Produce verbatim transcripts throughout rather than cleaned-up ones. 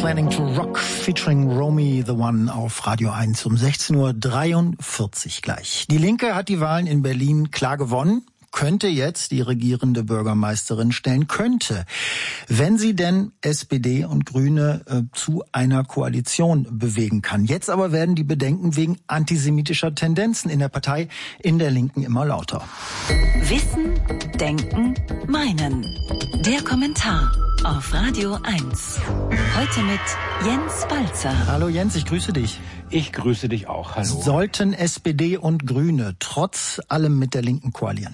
Planning to Rock featuring Romy the One auf Radio eins um sechzehn Uhr dreiundvierzig gleich. Die Linke hat die Wahlen in Berlin klar gewonnen. Könnte jetzt die regierende Bürgermeisterin stellen, könnte, wenn sie denn S P D und Grüne äh, zu einer Koalition bewegen kann. Jetzt aber werden die Bedenken wegen antisemitischer Tendenzen in der Partei in der Linken immer lauter. Wissen, Denken, Meinen. Der Kommentar auf Radio eins. Heute mit Jens Balzer. Hallo Jens, ich grüße dich. Ich grüße dich auch. Hallo. Sollten S P D und Grüne trotz allem mit der Linken koalieren?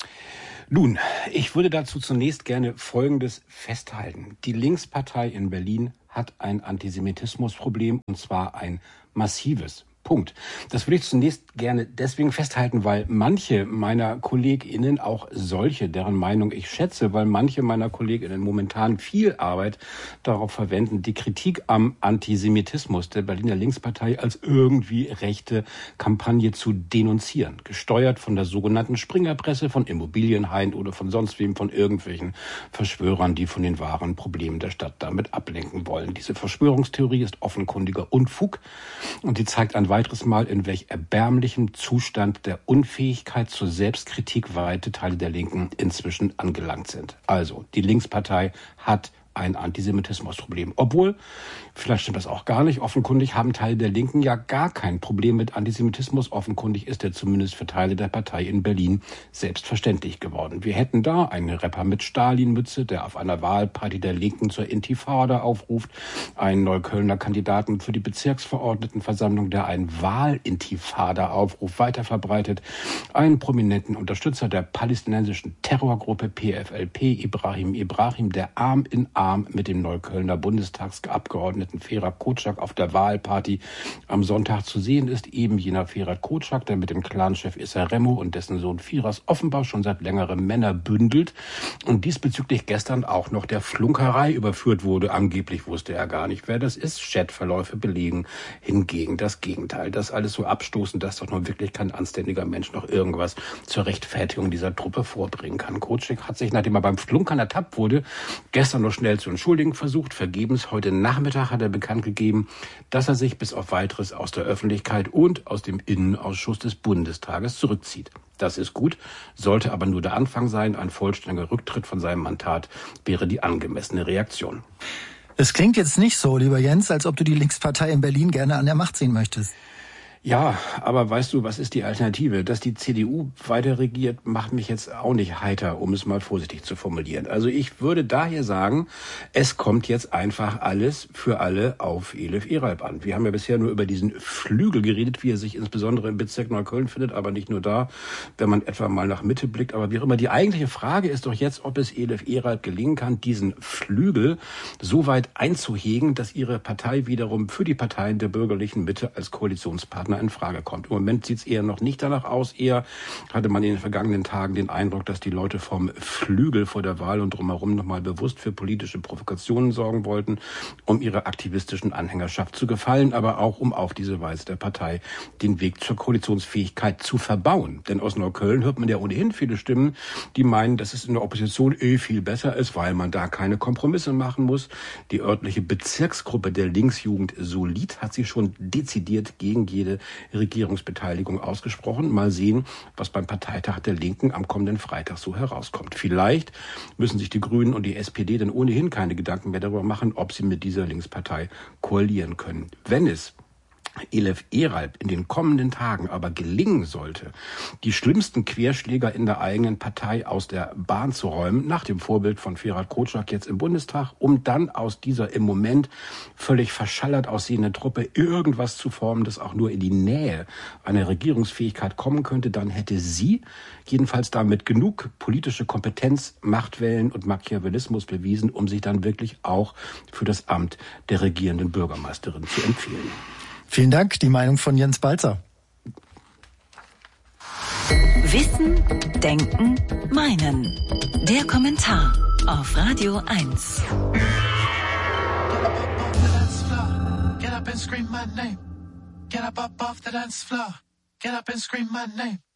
Nun, ich würde dazu zunächst gerne Folgendes festhalten. Die Linkspartei in Berlin hat ein Antisemitismusproblem, und zwar ein massives. Punkt. Das würde ich zunächst gerne deswegen festhalten, weil manche meiner KollegInnen, auch solche, deren Meinung ich schätze, weil manche meiner KollegInnen momentan viel Arbeit darauf verwenden, die Kritik am Antisemitismus der Berliner Linkspartei als irgendwie rechte Kampagne zu denunzieren. Gesteuert von der sogenannten Springerpresse, von Immobilienhain oder von sonst wem, von irgendwelchen Verschwörern, die von den wahren Problemen der Stadt damit ablenken wollen. Diese Verschwörungstheorie ist offenkundiger Unfug und die zeigt ein weiteres Mal, in welch erbärmlichem Zustand der Unfähigkeit zur Selbstkritik weite Teile der Linken inzwischen angelangt sind. Also, die Linkspartei hat ein Antisemitismusproblem. Obwohl, vielleicht stimmt das auch gar nicht, offenkundig haben Teile der Linken ja gar kein Problem mit Antisemitismus. Offenkundig ist er zumindest für Teile der Partei in Berlin selbstverständlich geworden. Wir hätten da einen Rapper mit Stalin-Mütze, der auf einer Wahlparty der Linken zur Intifada aufruft, einen Neuköllner Kandidaten für die Bezirksverordnetenversammlung, der einen Wahl-Intifada-Aufruf weiterverbreitet, einen prominenten Unterstützer der palästinensischen Terrorgruppe P F L P, Ibrahim Ibrahim, der Arm in Arm mit dem Neuköllner Bundestagsabgeordneten Ferhat Kotschak auf der Wahlparty am Sonntag zu sehen ist. Eben jener Ferhat Kotschak, der mit dem Clanchef Issa Remo und dessen Sohn Firas offenbar schon seit längerem Männer bündelt und diesbezüglich gestern auch noch der Flunkerei überführt wurde. Angeblich wusste er gar nicht, wer das ist. Chatverläufe belegen hingegen das Gegenteil. Das alles so abstoßend, dass doch nun wirklich kein anständiger Mensch noch irgendwas zur Rechtfertigung dieser Truppe vorbringen kann. Kotschak hat sich, nachdem er beim Flunkern ertappt wurde, gestern noch schnell zu entschuldigen versucht. Vergebens. Heute Nachmittag hat er bekannt gegeben, dass er sich bis auf Weiteres aus der Öffentlichkeit und aus dem Innenausschuss des Bundestages zurückzieht. Das ist gut, sollte aber nur der Anfang sein. Ein vollständiger Rücktritt von seinem Mandat wäre die angemessene Reaktion. Es klingt jetzt nicht so, lieber Jens, als ob du die Linkspartei in Berlin gerne an der Macht sehen möchtest. Ja, aber weißt du, was ist die Alternative? Dass die C D U weiter regiert, macht mich jetzt auch nicht heiter, um es mal vorsichtig zu formulieren. Also ich würde daher sagen, es kommt jetzt einfach alles für alle auf Elif Eralp an. Wir haben ja bisher nur über diesen Flügel geredet, wie er sich insbesondere im Bezirk Neukölln findet, aber nicht nur da, wenn man etwa mal nach Mitte blickt. Aber wie auch immer, die eigentliche Frage ist doch jetzt, ob es Elif Eralp gelingen kann, diesen Flügel so weit einzuhegen, dass ihre Partei wiederum für die Parteien der bürgerlichen Mitte als Koalitionspartner in Frage kommt. Im Moment sieht es eher noch nicht danach aus. Eher hatte man in den vergangenen Tagen den Eindruck, dass die Leute vom Flügel vor der Wahl und drumherum nochmal bewusst für politische Provokationen sorgen wollten, um ihrer aktivistischen Anhängerschaft zu gefallen, aber auch um auf diese Weise der Partei den Weg zur Koalitionsfähigkeit zu verbauen. Denn aus Neukölln hört man ja ohnehin viele Stimmen, die meinen, dass es in der Opposition eh viel besser ist, weil man da keine Kompromisse machen muss. Die örtliche Bezirksgruppe der Linksjugend Solid hat sich schon dezidiert gegen jede Regierungsbeteiligung ausgesprochen. Mal sehen, was beim Parteitag der Linken am kommenden Freitag so herauskommt. Vielleicht müssen sich die Grünen und die S P D dann ohnehin keine Gedanken mehr darüber machen, ob sie mit dieser Linkspartei koalieren können. Wenn es Elif Eralp in den kommenden Tagen aber gelingen sollte, die schlimmsten Querschläger in der eigenen Partei aus der Bahn zu räumen, nach dem Vorbild von Ferhat Kotschak jetzt im Bundestag, um dann aus dieser im Moment völlig verschallert aussehenden Truppe irgendwas zu formen, das auch nur in die Nähe einer Regierungsfähigkeit kommen könnte, dann hätte sie jedenfalls damit genug politische Kompetenz, Machtwellen und Machiavellismus bewiesen, um sich dann wirklich auch für das Amt der regierenden Bürgermeisterin zu empfehlen. Vielen Dank, die Meinung von Jens Balzer. Wissen, Denken, Meinen. Der Kommentar auf Radio eins. Get up and scream my name. Get up up off the dance floor. Get up and scream my name.